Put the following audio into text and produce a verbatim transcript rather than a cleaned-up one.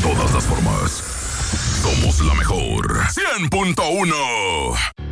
todas las formas. Somos la mejor. cien punto uno.